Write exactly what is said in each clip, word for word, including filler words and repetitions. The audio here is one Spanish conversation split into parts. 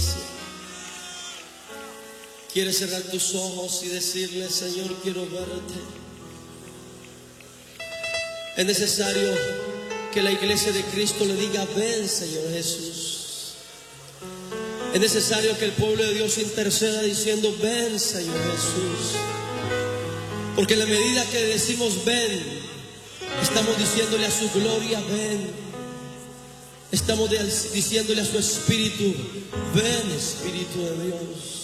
iglesia. ¿Quieres cerrar tus ojos y decirle, Señor, quiero verte? Es necesario que la iglesia de Cristo le diga, ven, Señor Jesús. Es necesario que el pueblo de Dios interceda diciendo, ven, Señor Jesús. Porque en la medida que decimos ven, estamos diciéndole a su gloria, ven. Estamos diciéndole a su espíritu, ven, Espíritu de Dios.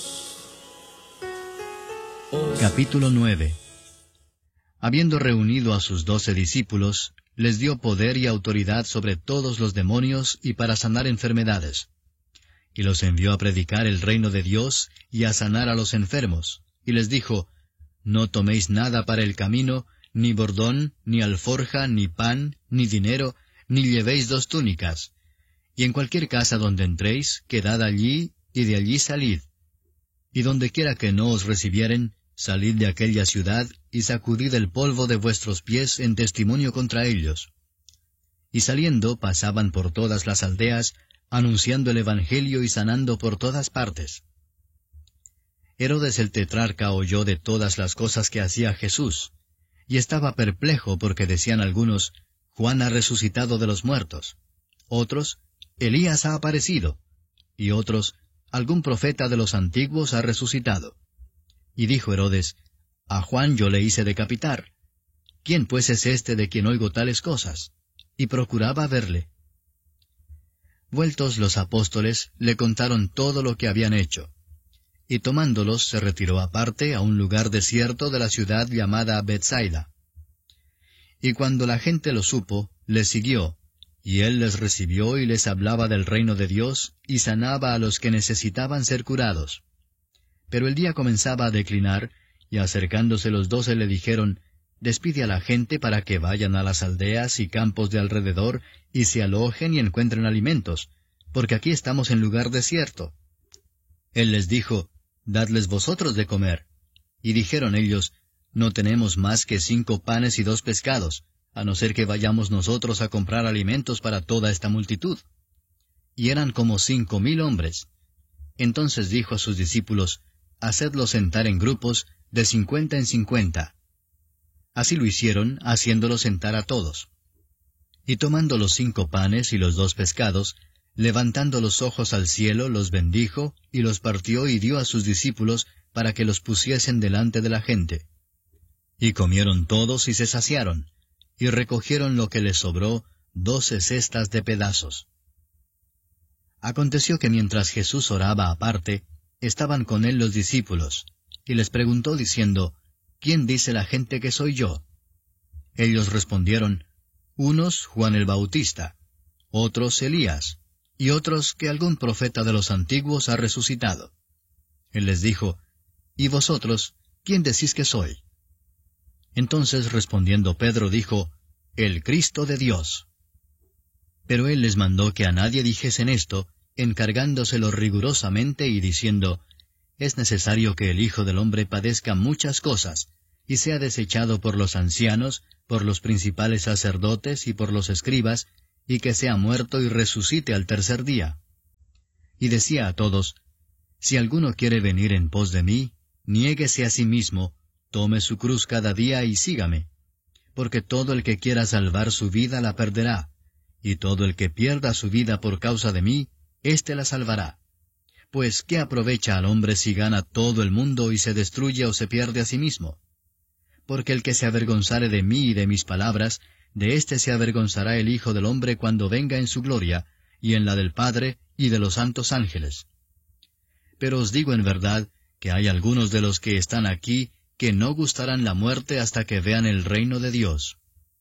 Oh. Capítulo nueve. Habiendo reunido a sus doce discípulos, les dio poder y autoridad sobre todos los demonios y para sanar enfermedades. Y los envió a predicar el reino de Dios y a sanar a los enfermos. Y les dijo, no toméis nada para el camino, ni bordón, ni alforja, ni pan, ni dinero, ni llevéis dos túnicas. Y en cualquier casa donde entréis, quedad allí, y de allí salid. Y donde quiera que no os recibieren, salid de aquella ciudad, y sacudid el polvo de vuestros pies en testimonio contra ellos. Y saliendo pasaban por todas las aldeas, anunciando el Evangelio y sanando por todas partes. Herodes el tetrarca oyó de todas las cosas que hacía Jesús, y estaba perplejo porque decían algunos, Juan ha resucitado de los muertos, otros, Elías ha aparecido, y otros, algún profeta de los antiguos ha resucitado. Y dijo Herodes, a Juan yo le hice decapitar. ¿Quién pues es este de quien oigo tales cosas? Y procuraba verle. Vueltos los apóstoles, le contaron todo lo que habían hecho. Y tomándolos, se retiró aparte a un lugar desierto de la ciudad llamada Betsaida. Y cuando la gente lo supo, les siguió, y él les recibió y les hablaba del reino de Dios, y sanaba a los que necesitaban ser curados. Pero el día comenzaba a declinar, y acercándose los doce le dijeron, despide a la gente para que vayan a las aldeas y campos de alrededor, y se alojen y encuentren alimentos, porque aquí estamos en lugar desierto. Él les dijo, dadles vosotros de comer. Y dijeron ellos, no tenemos más que cinco panes y dos pescados, a no ser que vayamos nosotros a comprar alimentos para toda esta multitud. Y eran como cinco mil hombres. Entonces dijo a sus discípulos, hacedlos sentar en grupos, de cincuenta en cincuenta. Así lo hicieron, haciéndolos sentar a todos. Y tomando los cinco panes y los dos pescados, levantando los ojos al cielo, los bendijo, y los partió y dio a sus discípulos, para que los pusiesen delante de la gente. Y comieron todos y se saciaron, y recogieron lo que les sobró, doce cestas de pedazos. Aconteció que mientras Jesús oraba aparte, estaban con él los discípulos, y les preguntó diciendo, ¿quién dice la gente que soy yo? Ellos respondieron, unos Juan el Bautista, otros Elías, y otros que algún profeta de los antiguos ha resucitado. Él les dijo, ¿y vosotros, quién decís que soy? Entonces respondiendo Pedro dijo, el Cristo de Dios. Pero él les mandó que a nadie dijesen esto, encargándoselo rigurosamente y diciendo, es necesario que el Hijo del Hombre padezca muchas cosas, y sea desechado por los ancianos, por los principales sacerdotes y por los escribas, y que sea muerto y resucite al tercer día. Y decía a todos, si alguno quiere venir en pos de mí, niéguese a sí mismo, tome su cruz cada día y sígame. Porque todo el que quiera salvar su vida la perderá, y todo el que pierda su vida por causa de mí, éste la salvará. Pues, ¿qué aprovecha al hombre si gana todo el mundo y se destruye o se pierde a sí mismo? Porque el que se avergonzare de mí y de mis palabras, de éste se avergonzará el Hijo del Hombre cuando venga en su gloria, y en la del Padre y de los santos ángeles. Pero os digo en verdad, que hay algunos de los que están aquí, que no gustarán la muerte hasta que vean el reino de Dios.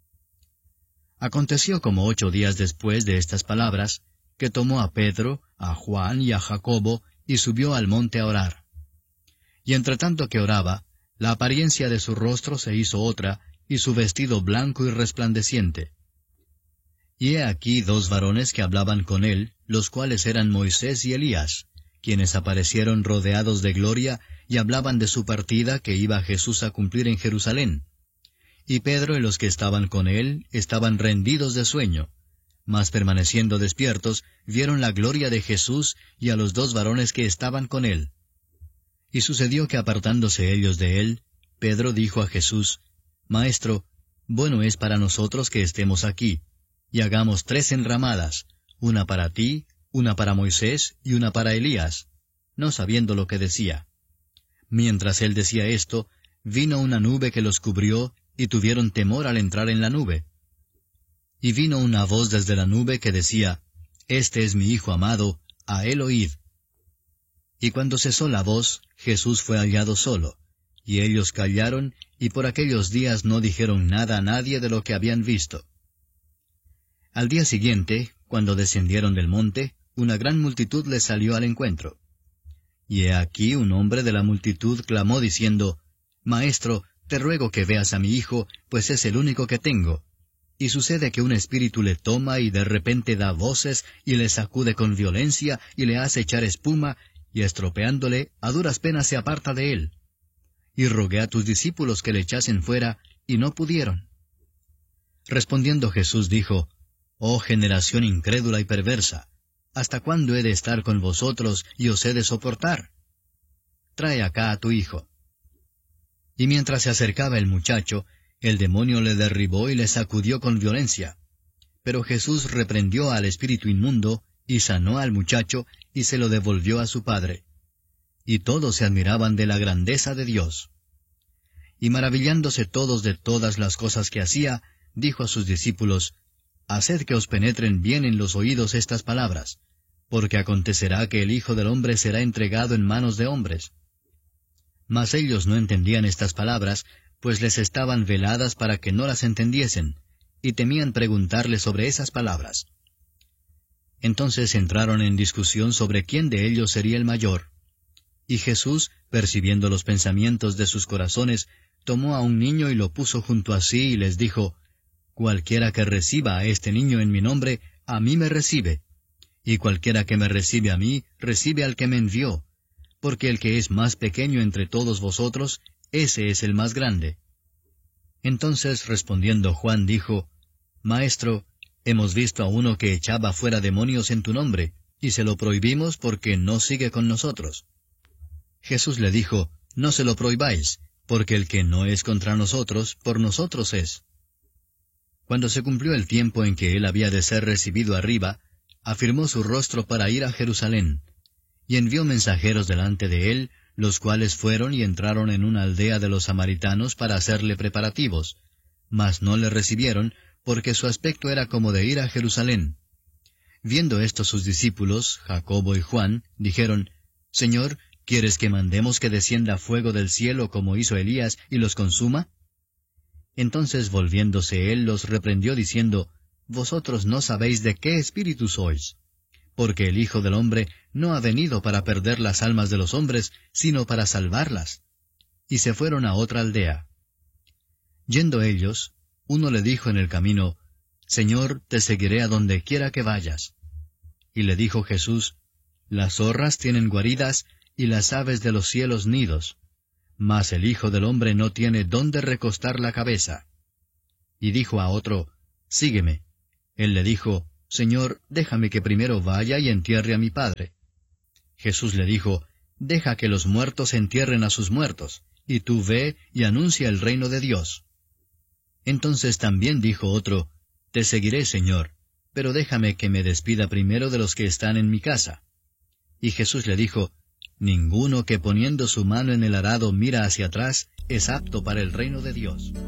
Aconteció como ocho días después de estas palabras, que tomó a Pedro, a Juan y a Jacobo, y subió al monte a orar. Y entre tanto que oraba, la apariencia de su rostro se hizo otra, y su vestido blanco y resplandeciente. Y he aquí dos varones que hablaban con él, los cuales eran Moisés y Elías, quienes aparecieron rodeados de gloria, y hablaban de su partida que iba Jesús a cumplir en Jerusalén. Y Pedro y los que estaban con él estaban rendidos de sueño, mas permaneciendo despiertos, vieron la gloria de Jesús y a los dos varones que estaban con él. Y sucedió que apartándose ellos de él, Pedro dijo a Jesús, Maestro, bueno es para nosotros que estemos aquí, y hagamos tres enramadas, una para ti, una para Moisés y una para Elías, no sabiendo lo que decía. Mientras él decía esto, vino una nube que los cubrió, y tuvieron temor al entrar en la nube. Y vino una voz desde la nube que decía, Este es mi Hijo amado, a él oíd. Y cuando cesó la voz, Jesús fue hallado solo, y ellos callaron, y por aquellos días no dijeron nada a nadie de lo que habían visto. Al día siguiente, cuando descendieron del monte, una gran multitud les salió al encuentro. Y he aquí un hombre de la multitud clamó diciendo, Maestro, te ruego que veas a mi hijo, pues es el único que tengo. Y sucede que un espíritu le toma y de repente da voces y le sacude con violencia y le hace echar espuma, y estropeándole, a duras penas se aparta de él. Y rogué a tus discípulos que le echasen fuera, y no pudieron. Respondiendo Jesús dijo, Oh generación incrédula y perversa, ¿hasta cuándo he de estar con vosotros y os he de soportar? Trae acá a tu hijo. Y mientras se acercaba el muchacho, el demonio le derribó y le sacudió con violencia. Pero Jesús reprendió al espíritu inmundo, y sanó al muchacho, y se lo devolvió a su padre. Y todos se admiraban de la grandeza de Dios. Y maravillándose todos de todas las cosas que hacía, dijo a sus discípulos, Haced que os penetren bien en los oídos estas palabras, porque acontecerá que el Hijo del Hombre será entregado en manos de hombres. Mas ellos no entendían estas palabras, pues les estaban veladas para que no las entendiesen, y temían preguntarle sobre esas palabras. Entonces entraron en discusión sobre quién de ellos sería el mayor. Y Jesús, percibiendo los pensamientos de sus corazones, tomó a un niño y lo puso junto a sí y les dijo, Cualquiera que reciba a este niño en mi nombre, a mí me recibe. Y cualquiera que me recibe a mí, recibe al que me envió. Porque el que es más pequeño entre todos vosotros, ese es el más grande. Entonces respondiendo Juan dijo, Maestro, hemos visto a uno que echaba fuera demonios en tu nombre, y se lo prohibimos porque no sigue con nosotros. Jesús le dijo, No se lo prohibáis, porque el que no es contra nosotros, por nosotros es. Cuando se cumplió el tiempo en que él había de ser recibido arriba, afirmó su rostro para ir a Jerusalén, y envió mensajeros delante de él, los cuales fueron y entraron en una aldea de los samaritanos para hacerle preparativos, mas no le recibieron, porque su aspecto era como de ir a Jerusalén. Viendo esto sus discípulos, Jacobo y Juan, dijeron, Señor, ¿quieres que mandemos que descienda fuego del cielo como hizo Elías y los consuma? Entonces volviéndose él los reprendió diciendo, Vosotros no sabéis de qué espíritu sois, porque el Hijo del Hombre no ha venido para perder las almas de los hombres, sino para salvarlas. Y se fueron a otra aldea. Yendo ellos, uno le dijo en el camino, Señor, te seguiré a donde quiera que vayas. Y le dijo Jesús, Las zorras tienen guaridas, y las aves de los cielos nidos, mas el Hijo del Hombre no tiene dónde recostar la cabeza. Y dijo a otro, Sígueme. Él le dijo, Señor, déjame que primero vaya y entierre a mi padre. Jesús le dijo, Deja que los muertos entierren a sus muertos, y tú ve y anuncia el reino de Dios. Entonces también dijo otro, Te seguiré, Señor, pero déjame que me despida primero de los que están en mi casa. Y Jesús le dijo, Ninguno que poniendo su mano en el arado mira hacia atrás es apto para el reino de Dios.